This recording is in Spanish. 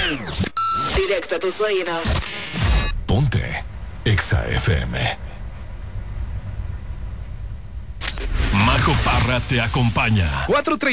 Directo a tus oídos. Ponte Exa FM. Majo Parra te acompaña. 4:30